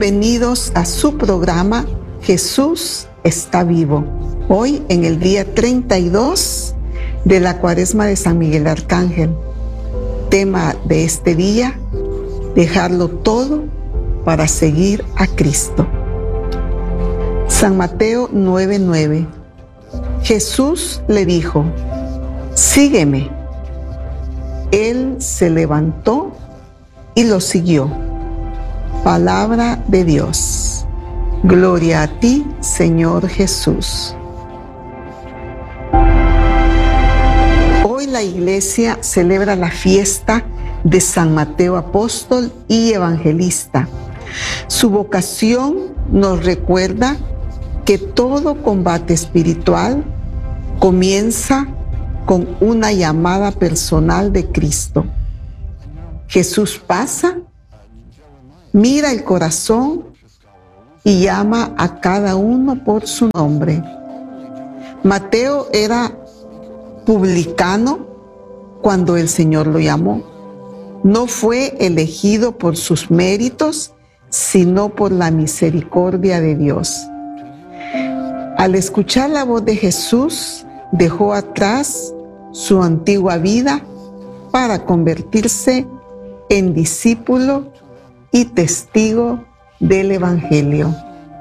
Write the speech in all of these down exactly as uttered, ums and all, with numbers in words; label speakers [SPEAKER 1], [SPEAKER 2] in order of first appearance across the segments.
[SPEAKER 1] Bienvenidos a su programa Jesús está vivo. Hoy en el día treinta y dos de la Cuaresma de San Miguel Arcángel. Tema de este día, dejarlo todo para seguir a Cristo. San Mateo nueve nueve. Jesús le dijo: sígueme. Él se levantó y lo siguió. Palabra de Dios. Gloria a ti, Señor Jesús. Hoy la Iglesia celebra la fiesta de San Mateo Apóstol y Evangelista. Su vocación nos recuerda que todo combate espiritual comienza con una llamada personal de Cristo. Jesús pasa, mira el corazón y llama a cada uno por su nombre. Mateo era publicano cuando el Señor lo llamó. No fue elegido por sus méritos, sino por la misericordia de Dios. Al escuchar la voz de Jesús, dejó atrás su antigua vida para convertirse en discípulo y testigo del Evangelio.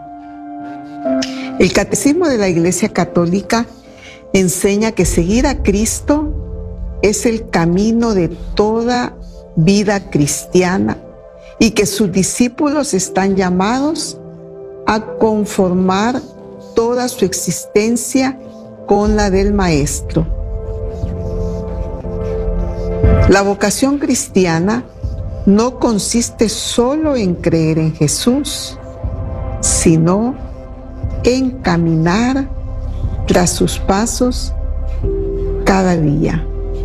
[SPEAKER 1] El Catecismo de la Iglesia Católica enseña que seguir a Cristo es el camino de toda vida cristiana y que sus discípulos están llamados a conformar toda su existencia con la del Maestro. La vocación cristiana no consiste solo en creer en Jesús, sino en caminar tras sus pasos cada día.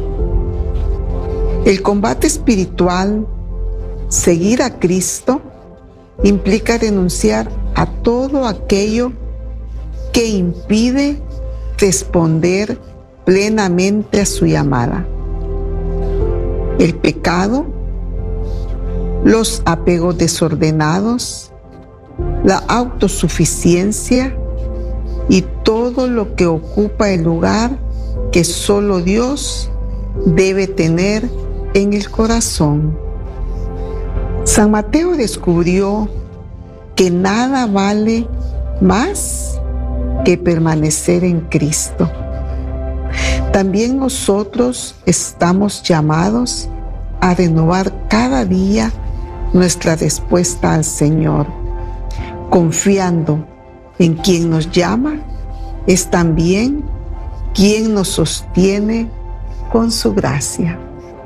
[SPEAKER 1] El combate espiritual, seguir a Cristo, implica renunciar a todo aquello que impide responder plenamente a su llamada. El pecado, los apegos desordenados, la autosuficiencia y todo lo que ocupa el lugar que solo Dios debe tener en el corazón. San Mateo descubrió que nada vale más que permanecer en Cristo. También nosotros estamos llamados a renovar cada día nuestra respuesta al Señor, confiando en quien nos llama, es también quien nos sostiene con su gracia.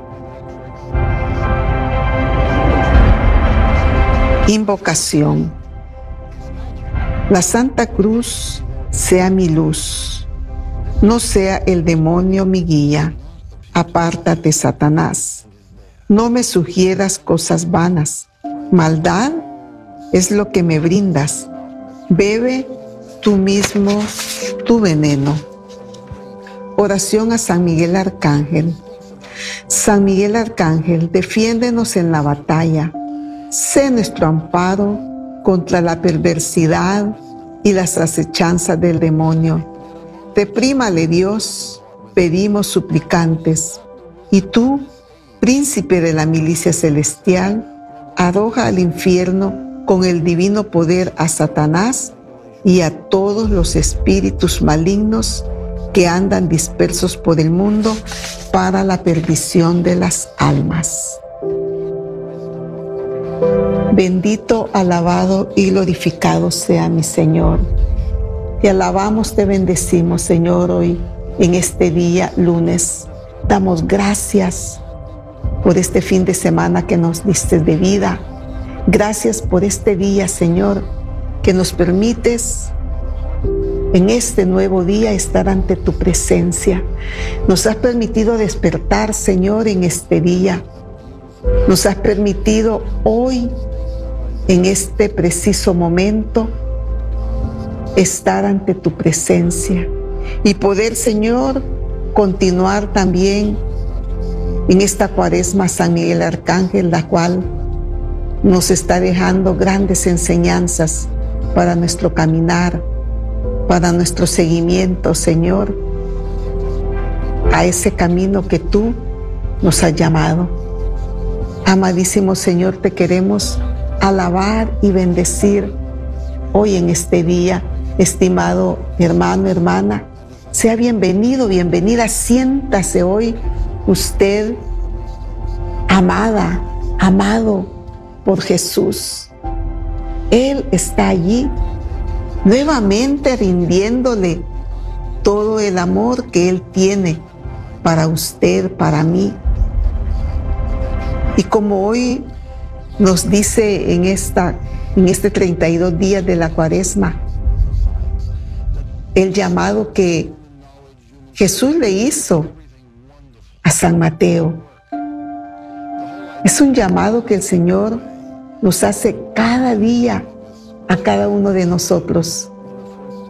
[SPEAKER 1] Invocación. La Santa Cruz sea mi luz, no sea el demonio mi guía. Apártate, Satanás, no me sugieras cosas vanas. Maldad es lo que me brindas, bebe tú mismo tu veneno. Oración a San Miguel Arcángel. San Miguel Arcángel, defiéndenos en la batalla, sé nuestro amparo contra la perversidad y las acechanzas del demonio. Reprímale, Dios, pedimos suplicantes. Y tú, príncipe de la milicia celestial, arroja al infierno con el divino poder a Satanás y a todos los espíritus malignos que andan dispersos por el mundo para la perdición de las almas. Bendito, alabado y glorificado sea mi Señor. Te alabamos, te bendecimos, Señor, hoy en este día lunes. Damos gracias por este fin de semana que nos diste de vida. Gracias por este día, Señor, que nos permites en este nuevo día estar ante tu presencia. Nos has permitido despertar, Señor, en este día. Nos has permitido hoy, en este preciso momento, estar ante tu presencia y poder, Señor, continuar también en esta Cuaresma San Miguel Arcángel, la cual nos está dejando grandes enseñanzas para nuestro caminar, para nuestro seguimiento, Señor, a ese camino que tú nos has llamado. Amadísimo Señor, te queremos alabar y bendecir hoy en este día. Estimado hermano, hermana, sea bienvenido, bienvenida, siéntase hoy usted amada, amado por Jesús. Él está allí nuevamente rindiéndole todo el amor que Él tiene para usted, para mí. Y como hoy nos dice en, esta, en este treinta y dos días de la Cuaresma, el llamado que Jesús le hizo a San Mateo, es un llamado que el Señor nos hace cada día a cada uno de nosotros.